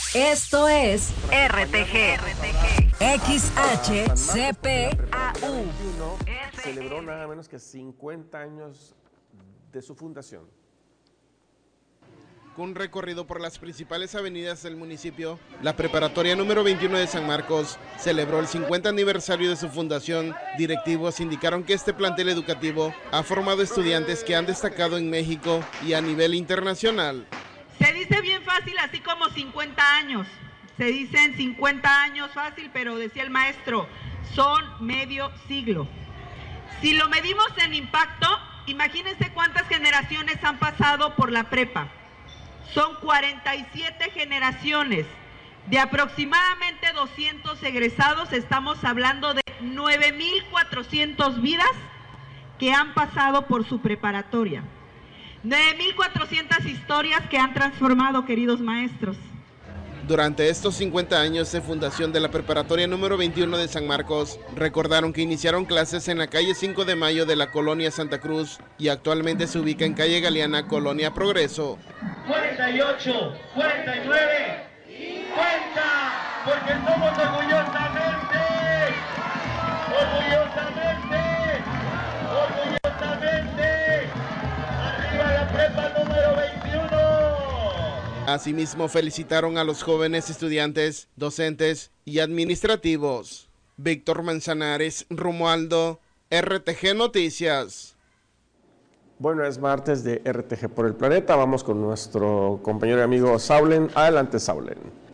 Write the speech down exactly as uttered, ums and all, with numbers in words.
Esto es R T G. X H C P A U. Celebró nada menos que cincuenta años de su fundación. Con un recorrido por las principales avenidas del municipio, la preparatoria número veintiuno de San Marcos celebró el cincuenta aniversario de su fundación. Directivos indicaron que este plantel educativo ha formado estudiantes que han destacado en México y a nivel internacional. Se dice bien fácil, así como cincuenta años. Se dicen cincuenta años fácil, pero decía el maestro, son medio siglo. Si lo medimos en impacto, imagínense cuántas generaciones han pasado por la prepa. Son cuarenta y siete generaciones. De aproximadamente doscientos egresados, estamos hablando de nueve mil cuatrocientas vidas que han pasado por su preparatoria. nueve mil cuatrocientas historias que han transformado, queridos maestros. Durante estos cincuenta años de fundación de la preparatoria número veintiuno de San Marcos, recordaron que iniciaron clases en la calle cinco de mayo de la colonia Santa Cruz y actualmente se ubica en calle Galeana, colonia Progreso. cuarenta y ocho, cuarenta y nueve, cincuenta, porque somos orgullosamente, orgullosamente, orgullosamente, arriba la prepa número veintiuno. Asimismo, felicitaron a los jóvenes estudiantes, docentes y administrativos. Víctor Manzanares, Romualdo, R T G Noticias. Bueno, es martes de R T G por el Planeta. Vamos con nuestro compañero y amigo Saulen. Adelante, Saulen.